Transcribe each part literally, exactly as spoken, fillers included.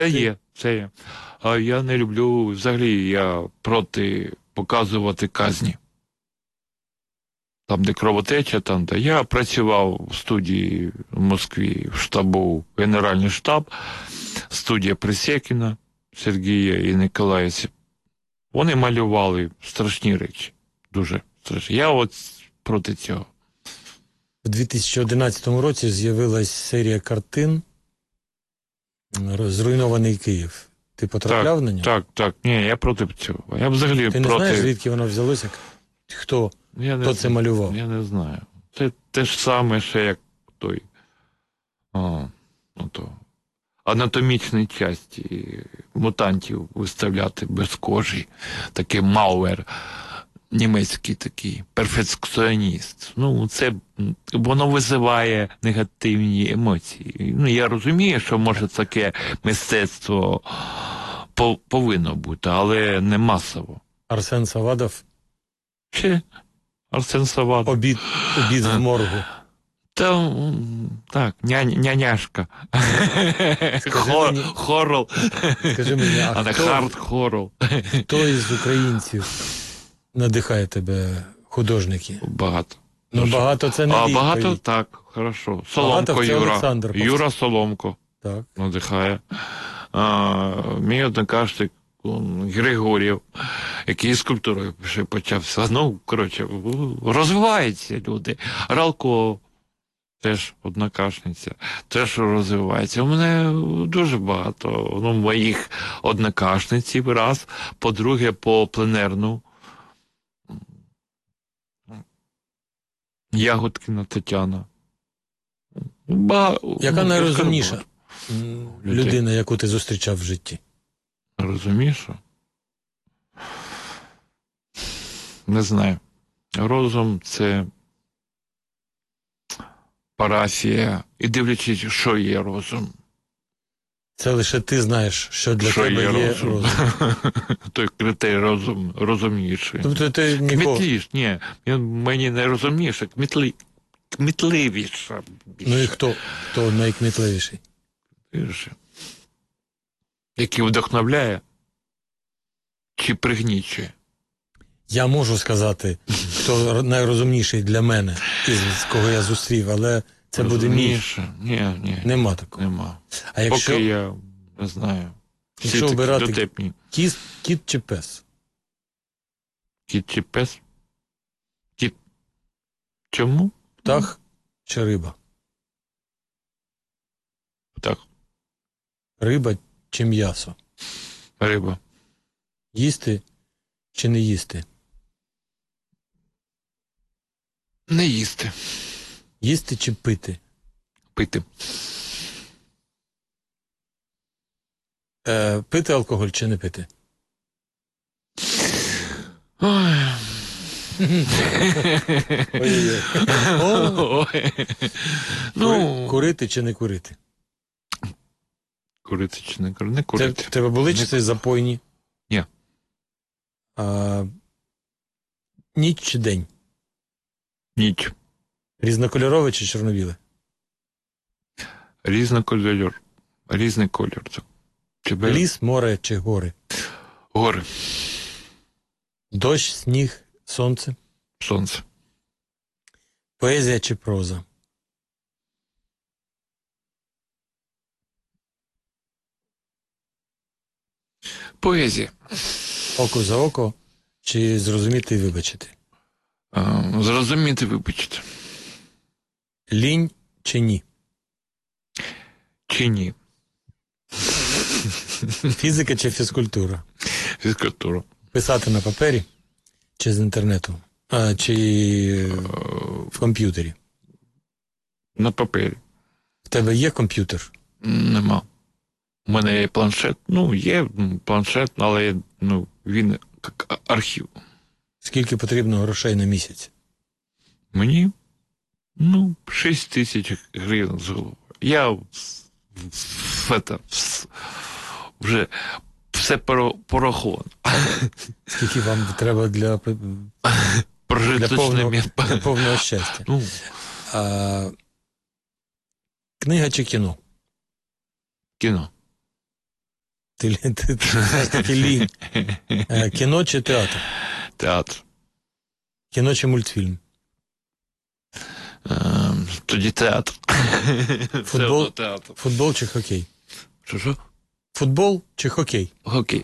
Це є, це є. А я не люблю, взагалі, я проти показувати казні. Там, де кровотеча, там, де я працював в студії в Москві, в штабу, Генеральний штаб, студія Присєкіна, Сергія і Николая. Вони малювали страшні речі, дуже страшні. Я от проти цього. У дві тисячі одинадцятому році з'явилась серія картин «Зруйнований Київ». Ти потрапляв так, на нього? Так, так. Ні, я проти цього. Я взагалі Ти не проти... знаєш, звідки воно взялося? Хто, я не хто знаю. це малював? Я не знаю. Це те ж саме, ще як той... А, ну то... анатомічні часті мутантів виставляти без кожі. Такий Мауер, німецький такий, перфекціоніст. Ну, це, воно визиває негативні емоції. Ну, я розумію, що, може, таке мистецтво повинно бути, але не масово. Арсен Савадов? Чи Арсен Савадов. Обід, обід в моргу. Та, так, ня, няняшка. Хор, мені, хорол. Скажи мені, а, а не хто, хард хорол. Хто із українців надихає тебе, художники? Багато. Ну, Дуже. багато це не А відповідь. багато так, хорошо. Соломко багато Юра. Олександр, Юра Соломко. Так. Надихає. А, мій однокашник Григорів, який скульптурою ще почався. Ну, коротше, розвиваються люди. Ралко теж однокашниця, теж розвивається. У мене дуже багато ну, моїх однокашниців, раз. По-друге, по пленерну. Ягодкина Тетяна. Ба... Яка ну, найрозумніша людина, людина, яку ти зустрічав в житті? Розумніша? Не знаю. Розум – це парафія. І дивлячись, що є розум. Це лише ти знаєш, що для що тебе є, є розум. розум. Той критерій розум розумніший. Тобто ти нікого... Кмітліш, ні, мені не розумніше, кмітлі... кмітливіша. Ну і хто? Хто найкмітливіший? Більше. Який вдохновляє чи пригнічує? Я можу сказати, хто найрозумніший для мене, із кого я зустрів, але це буде між. Ні, ні. Нема такого. Нема. А якщо... Поки я не знаю. Всі якщо обирати кіт, кіт чи пес? Кіт чи пес? Кіт. Чому? Птах чи риба? Птах. Риба чи м'ясо? Риба. Їсти чи не їсти? Не їсти. Їсти чи пити? Пити. Е, пити алкоголь чи не пити? Ой. Ой. Ну, курити чи не курити? Курити чи не курити? Не курити. В тебе були часи запойні? Ні. А, ніч чи день? Ніч. Різнокольорове чи чорновіле? Різнокольор. Різний кольор. Тебе... Ліс, море чи гори? Гори. Дощ, сніг, сонце? Сонце. Поезія чи проза? Поезія. Око за око чи зрозуміти і вибачити? А, зрозуміти, вибачити. Лінь чи ні? Чи ні? Фізика чи фізкультура? Фізкультура. Писати на папері чи з інтернету? А, чи в комп'ютері? На папері. В тебе є комп'ютер? Нема. У мене є планшет. Ну, є планшет, але ну, він як архів. Скільки потрібно грошей на місяць? Мені? Ну, шість тисяч гривень з голови. Я в, в, в, в, вже все пораховано. Скільки вам треба для, для, повного, для повного щастя? Ну. А, книга чи кіно? Кіно. Ти, ти, ти все ж таки лінь. Е, кіно чи театр? Театр. Кіно чи мультфільм? Е, тоді театр. Футбол, Все театр. футбол чи хокей? Що, що? Футбол чи хокей? Хокей.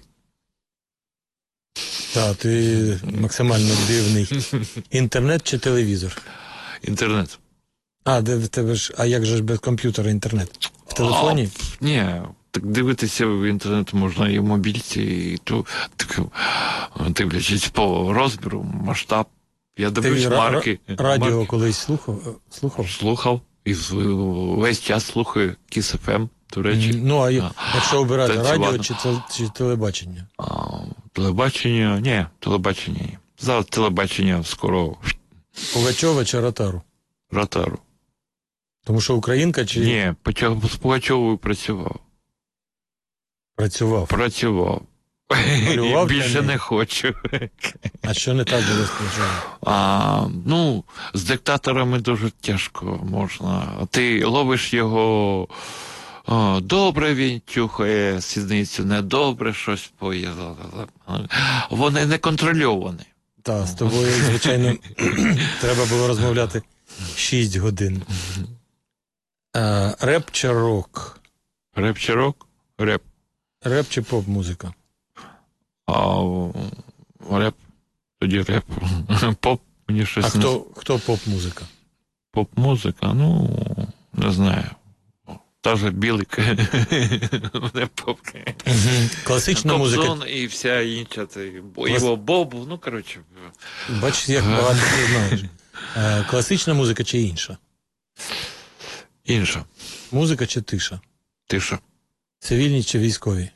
Так, ти максимально дивний. Інтернет чи телевізор? Інтернет. А, де в тебе ж, а як же ж без комп'ютера інтернет? В телефоні? А, ні, так дивитися в інтернет можна і в мобільці, і то, так, дивлячись по розміру, масштаб. Я дивлюсь Ти марки. радіо марки. колись слухав? слухав? Слухав. І весь час слухаю Кіс еф ем, до речі. Ну, а, а якщо обирати танцювати. радіо чи, те, чи телебачення? А, телебачення, ні, телебачення ні. Зараз телебачення скоро Пугачова чи Ротару? Ротару. Тому що українка чи Ні, почав з Пугачовою працював. працював? Працював. Малював Більше для не неї? хочу. А що не так було з Пугачовою? А, ну, з диктаторами дуже тяжко можна. Ти ловиш його. О, добре він тюхає сідницю, недобре щось поє. Вони не контрольовані. Так, з тобою, звичайно, треба було розмовляти шість годин. А, реп чи рок? Реп чи рок? Реп. Реп чи поп-музика? А реп. Тоді реп. Поп мені щось А не... хто, хто поп-музика? Поп-музика, ну, не знаю. Та же Білик. Не поп. Класична музика. Кобзон і вся інша. Ти, його Боб, ну, коротше. Бачиш, як багато ти знаєш. А, класична музика чи інша? Інша. Музика чи тиша? Тиша. Цивільні чи військові?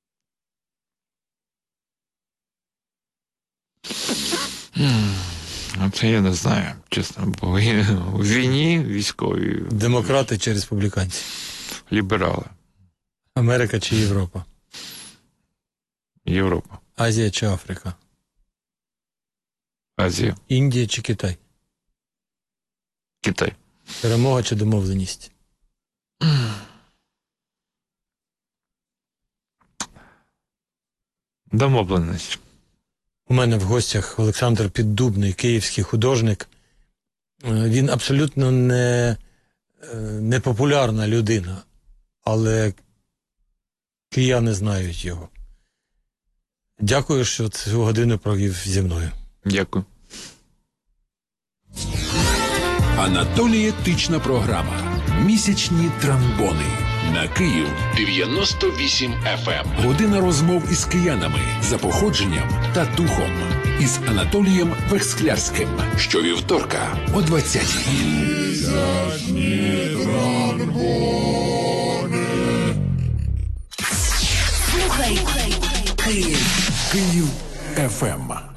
А це я не знаю, чесно, бо в війні військові Демократи чи республіканці? ліберали. Америка чи Європа? Європа, Азія чи Африка? Азія, Індія чи Китай? Китай. Перемога чи домовленість? Домовленість. У мене в гостях Олександр Піддубний, київський художник. Е, Він абсолютно не, е, не популярна людина, але кияни знають його. Дякую, що цю годину провів зі мною. Дякую. Анатолієтична програма «Місячні тромбони» на Київ дев'яносто вісім еф ем. Година розмов із киянами за походженням та духом із Анатолієм Версклярським. Щовівторка о двадцятій. Місячні тромбони. Слухай, Київ. Київ еф ем.